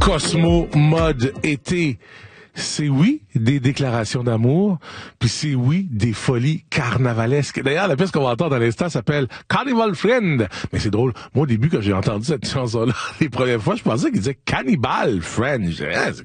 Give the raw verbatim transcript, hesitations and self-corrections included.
Cosmo Mode été. C'est oui, des déclarations d'amour, puis c'est oui, des folies carnavalesques. D'ailleurs, la pièce qu'on va entendre à l'instant s'appelle Carnival Friend. Mais c'est drôle. Moi, au début, quand j'ai entendu cette chanson-là, les premières fois, je pensais qu'il disait Cannibal Friend. Je disais, ah,